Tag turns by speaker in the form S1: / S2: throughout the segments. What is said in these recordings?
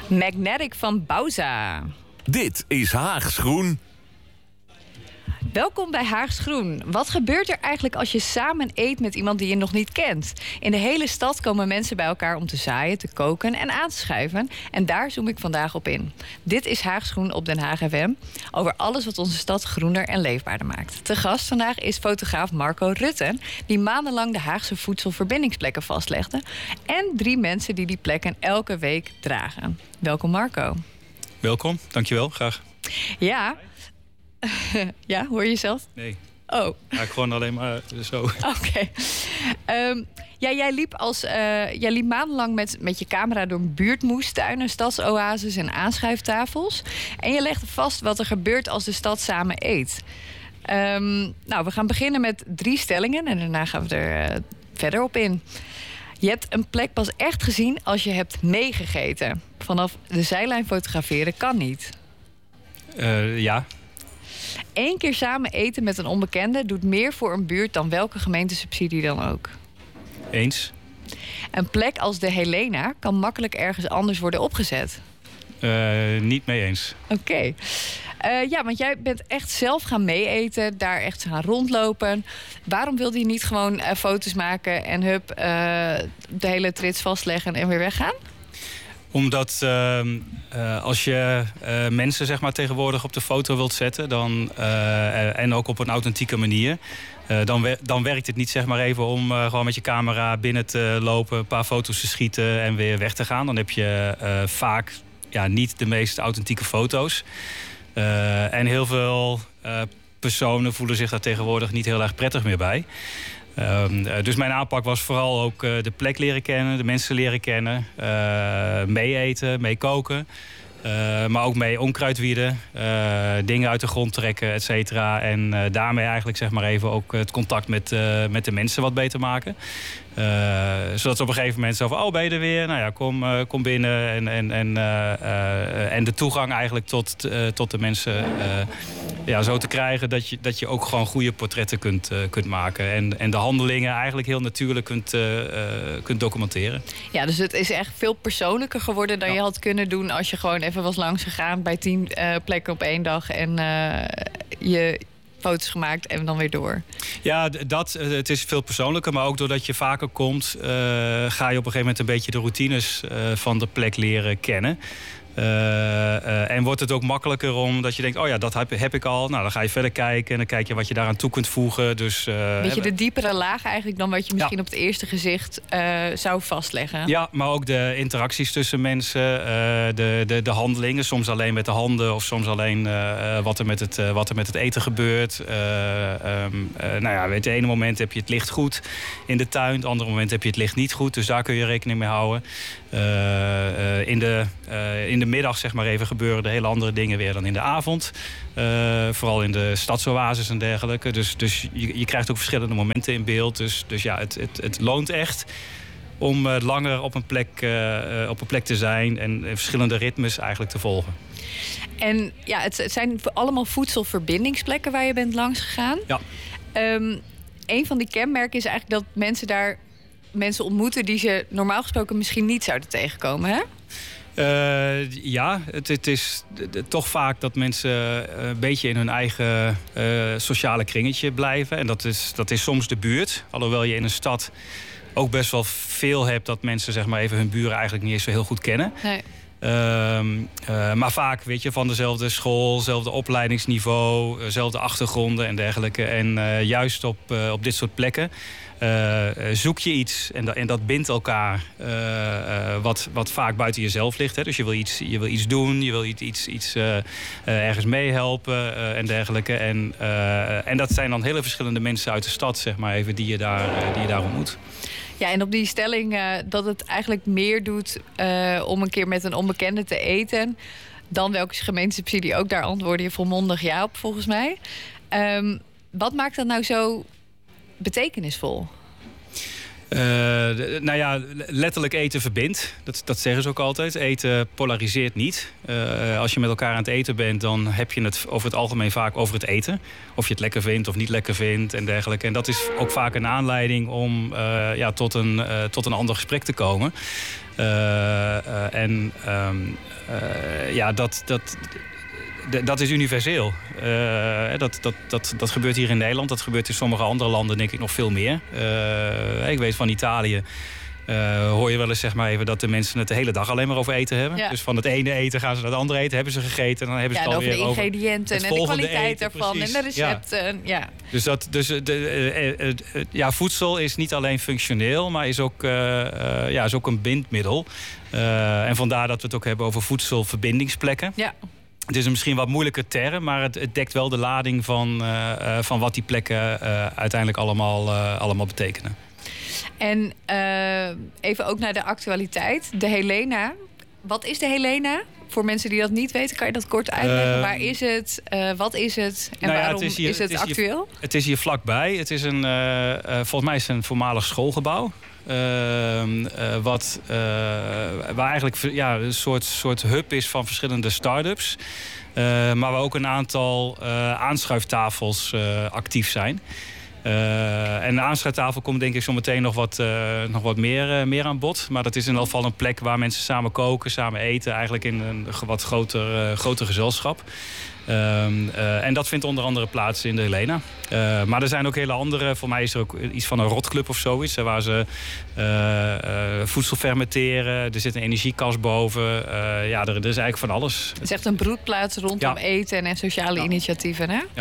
S1: Magnetic van Bauza.
S2: Dit is Haags Groen.
S1: Welkom bij Haags Groen. Wat gebeurt er eigenlijk als je samen eet met iemand die je nog niet kent? In de hele stad komen mensen bij elkaar om te zaaien, te koken en aan te schuiven. En daar zoom ik vandaag op in. Dit is Haags Groen op Den Haag FM. Over alles wat onze stad groener en leefbaarder maakt. Te gast vandaag is fotograaf Marco Rutten, die maandenlang de Haagse voedselverbindingsplekken vastlegde. En 3 mensen die plekken elke week dragen. Welkom Marco.
S3: Welkom, dankjewel, graag.
S1: Ja. Ja, hoor je jezelf?
S3: Nee.
S1: Oh.
S3: Ja, ik gewoon alleen maar zo.
S1: Oké. Jij liep maandenlang met je camera door buurtmoestuinen, stadsoases en aanschuiftafels. En je legde vast wat er gebeurt als de stad samen eet. We gaan beginnen met 3 stellingen en daarna gaan we er verder op in. Je hebt een plek pas echt gezien als je hebt meegegeten. Vanaf de zijlijn fotograferen kan niet.
S3: Ja.
S1: 1 keer samen eten met een onbekende doet meer voor een buurt dan welke gemeentesubsidie dan ook.
S3: Eens.
S1: Een plek als de Helena kan makkelijk ergens anders worden opgezet.
S3: Niet mee eens.
S1: Oké. Want jij bent echt zelf gaan meeeten, daar echt gaan rondlopen. Waarom wilde je niet gewoon foto's maken en de hele trits vastleggen en weer weggaan?
S3: Omdat als je mensen zeg maar, tegenwoordig op de foto wilt zetten en ook op een authentieke manier, dan werkt het niet zeg maar, even om gewoon met je camera binnen te lopen, een paar foto's te schieten en weer weg te gaan. Dan heb je vaak niet de meest authentieke foto's. En heel veel personen voelen zich daar tegenwoordig niet heel erg prettig meer bij. Dus mijn aanpak was vooral ook de plek leren kennen, de mensen leren kennen, mee eten, mee koken. Maar ook mee onkruid wieden, dingen uit de grond trekken, et cetera. En daarmee eigenlijk zeg maar even ook het contact met de mensen wat beter maken. Zodat ze op een gegeven moment zo van, oh ben je er weer? Nou ja, kom binnen. En de toegang eigenlijk tot de mensen zo te krijgen dat je ook gewoon goede portretten kunt maken. En de handelingen eigenlijk heel natuurlijk kunt documenteren. Ja,
S1: dus het is echt veel persoonlijker geworden dan je had kunnen doen als je gewoon even was langs gegaan bij 10 plekken op 1 dag en je foto's gemaakt en dan weer door. Ja,
S3: het is veel persoonlijker, maar ook doordat je vaker komt, ga je op een gegeven moment een beetje de routines van de plek leren kennen. En wordt het ook makkelijker omdat je denkt, oh ja, dat heb ik al. Nou, dan ga je verder kijken en dan kijk je wat je daaraan toe kunt voegen. Dus,
S1: beetje de diepere laag eigenlijk dan wat je misschien op het eerste gezicht zou vastleggen.
S3: Ja, maar ook de interacties tussen mensen, de handelingen. Soms alleen met de handen of soms alleen wat er met het eten gebeurt. Het ene moment heb je het licht goed in de tuin. Het andere moment heb je het licht niet goed. Dus daar kun je rekening mee houden. In de middag zeg maar even gebeuren er hele andere dingen weer dan in de avond. Vooral in de stadsoases en dergelijke. Dus je krijgt ook verschillende momenten in beeld. Dus ja, het loont echt om langer op een plek te zijn en verschillende ritmes eigenlijk te volgen.
S1: En ja, het zijn allemaal voedselverbindingsplekken waar je bent langs gegaan. Ja. Een van die kenmerken is eigenlijk dat mensen daar mensen ontmoeten die ze normaal gesproken misschien niet zouden tegenkomen, hè?
S3: Het is toch vaak dat mensen een beetje in hun eigen sociale kringetje blijven. En dat is soms de buurt. Alhoewel je in een stad ook best wel veel hebt dat mensen zeg maar even hun buren eigenlijk niet eens zo heel goed kennen. Nee. Maar vaak, weet je, van dezelfde school, dezelfde opleidingsniveau, dezelfde achtergronden en dergelijke. En juist op dit soort plekken zoek je iets en dat bindt elkaar wat vaak buiten jezelf ligt. Hè? Dus je wil iets doen, je wil iets ergens meehelpen en dergelijke. En dat zijn dan hele verschillende mensen uit de stad, zeg maar even, die je daar ontmoet.
S1: Ja, en op die stelling dat het eigenlijk meer doet om een keer met een onbekende te eten dan welke gemeentesubsidie ook, daar antwoordde je volmondig ja op, volgens mij. Wat maakt dat nou zo betekenisvol?
S3: Letterlijk eten verbindt. Dat zeggen ze ook altijd. Eten polariseert niet. Als je met elkaar aan het eten bent, dan heb je het over het algemeen vaak over het eten. Of je het lekker vindt of niet lekker vindt en dergelijke. En dat is ook vaak een aanleiding om tot een ander gesprek te komen. Dat is universeel. Dat gebeurt hier in Nederland. Dat gebeurt in sommige andere landen denk ik nog veel meer. Ik weet van Italië hoor je wel eens zeg maar even dat de mensen het de hele dag alleen maar over eten hebben. Ja. Dus van het ene eten gaan ze naar het andere eten. Hebben ze gegeten en dan hebben ze het alweer
S1: over de ingrediënten en de kwaliteit daarvan
S3: precies.
S1: En de recepten. Ja.
S3: Dus voedsel is niet alleen functioneel, maar is ook een bindmiddel. En vandaar dat we het ook hebben over voedselverbindingsplekken. Ja. Het is een misschien wat moeilijke term, maar het dekt wel de lading van wat die plekken uiteindelijk allemaal betekenen.
S1: En even ook naar de actualiteit. De Helena. Wat is de Helena? Voor mensen die dat niet weten, kan je dat kort uitleggen? Waar is het? Wat is het? En waarom is het actueel?
S3: Het is hier vlakbij. Het is volgens mij is het een voormalig schoolgebouw. Waar eigenlijk een soort hub is van verschillende start-ups. Maar waar ook een aantal aanschuiftafels actief zijn. En de aanschuiftafel komt denk ik zo meteen nog wat meer aan bod. Maar dat is in ieder geval een plek waar mensen samen koken, samen eten. Eigenlijk in een wat groter gezelschap. En dat vindt onder andere plaats in de Helena. Maar er zijn ook hele andere. Voor mij is er ook iets van een rotclub of zoiets. Waar ze voedsel fermenteren. Er zit een energiekast boven. Er is eigenlijk van alles.
S1: Het is echt een broedplaats rondom eten en sociale initiatieven. Hè?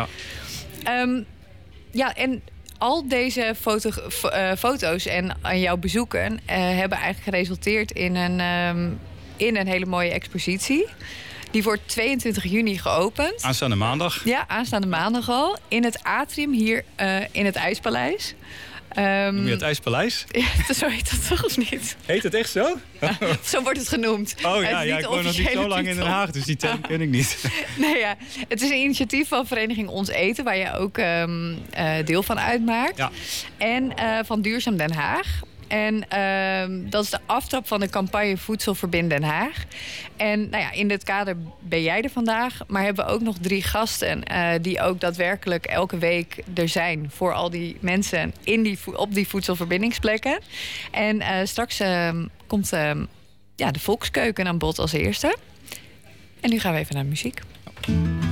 S1: Ja. En al deze foto's en jouw bezoeken hebben eigenlijk geresulteerd in een hele mooie expositie. Die wordt 22 juni geopend.
S3: Aanstaande maandag.
S1: Ja, aanstaande maandag al. In het atrium hier in het IJspaleis.
S3: Noem je het IJspaleis?
S1: Ja, zo heet dat toch of niet?
S3: Heet het echt zo?
S1: Ja, zo wordt het genoemd.
S3: Oh ja, ik woon nog niet zo lang in Den Haag, dus die term ken ik niet.
S1: Nee, ja. Het is een initiatief van Vereniging Ons Eten, waar je ook deel van uitmaakt. Ja. En van Duurzaam Den Haag. En dat is de aftrap van de campagne Voedsel Verbindt Den Haag. En in dit kader ben jij er vandaag. Maar hebben we ook nog 3 gasten die ook daadwerkelijk elke week er zijn voor al die mensen op die voedselverbindingsplekken. En straks komt de volkskeuken aan bod als eerste. En nu gaan we even naar muziek.